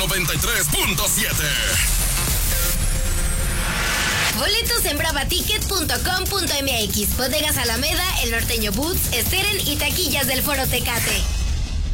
93.7. Boletos en bravaticket.com.mx, Bodegas Alameda, El Norteño Boots, Steren y taquillas del Foro Tecate.